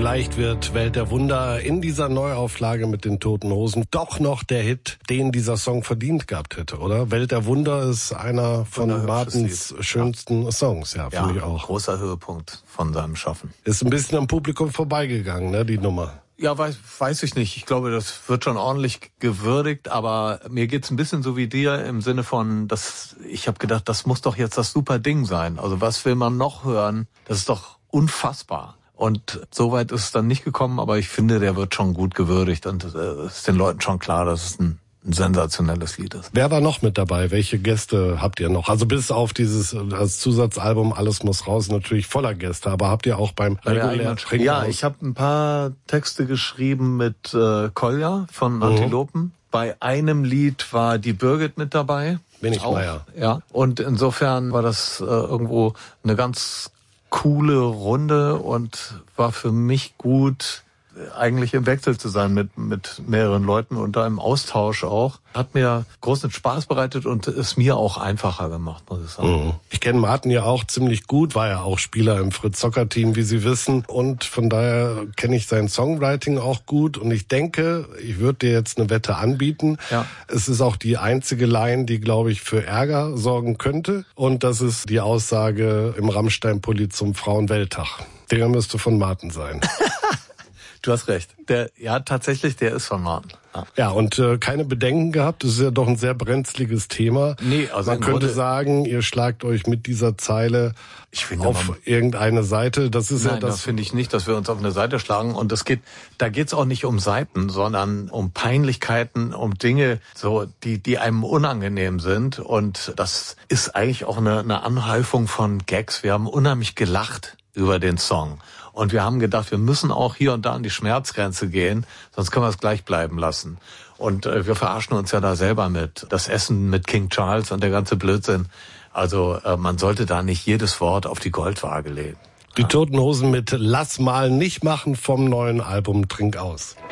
Vielleicht wird Welt der Wunder in dieser Neuauflage mit den Toten Hosen doch noch der Hit, den dieser Song verdient gehabt hätte, oder? Welt der Wunder ist einer von Martens schönsten Songs, finde ich auch. Großer Höhepunkt von seinem Schaffen. Ist ein bisschen am Publikum vorbeigegangen, ne, die Nummer. Ja, weiß ich nicht. Ich glaube, das wird schon ordentlich gewürdigt, aber mir geht's ein bisschen so wie dir im Sinne von, ich habe gedacht, das muss doch jetzt das super Ding sein. Also was will man noch hören? Das ist doch unfassbar. Und soweit ist es dann nicht gekommen, aber ich finde, der wird schon gut gewürdigt und es ist den Leuten schon klar, dass es ein sensationelles Lied ist. Wer war noch mit dabei? Welche Gäste habt ihr noch? Also bis auf das Zusatzalbum Alles muss raus, natürlich voller Gäste, aber habt ihr auch beim regulären Trinken? Ja, ich habe ein paar Texte geschrieben mit Kolja von Antilopen. Bei einem Lied war die Birgit mit dabei. Wenigmeier. Ja, und insofern war das irgendwo eine ganz coole Runde und war für mich gut, eigentlich im Wechsel zu sein mit mehreren Leuten und da im Austausch auch. Hat mir großen Spaß bereitet und es mir auch einfacher gemacht, muss ich sagen. Ich kenne Martin ja auch ziemlich gut, war ja auch Spieler im Fritz-Zocker-Team, wie Sie wissen. Und von daher kenne ich sein Songwriting auch gut. Und ich denke, ich würde dir jetzt eine Wette anbieten. Ja. Es ist auch die einzige Line, die, glaube ich, für Ärger sorgen könnte. Und das ist die Aussage im Rammstein-Pulli zum Frauenwelttag. Der müsste von Martin sein. Du hast recht. Der ist von Martin. Ja, und keine Bedenken gehabt. Das ist ja doch ein sehr brenzliges Thema. Nee, also man könnte sagen, ihr schlagt euch mit dieser Zeile auf irgendeine Seite. Das ist Nein, das finde ich nicht, dass wir uns auf eine Seite schlagen. Und da geht's auch nicht um Seiten, sondern um Peinlichkeiten, um Dinge, so die einem unangenehm sind. Und das ist eigentlich auch eine Anhäufung von Gags. Wir haben unheimlich gelacht über den Song. Und wir haben gedacht, wir müssen auch hier und da an die Schmerzgrenze gehen, sonst können wir es gleich bleiben lassen. Und wir verarschen uns ja da selber mit. Das Essen mit King Charles und der ganze Blödsinn. Also man sollte da nicht jedes Wort auf die Goldwaage legen. Die Toten Hosen mit Lass mal nicht machen vom neuen Album Trink aus.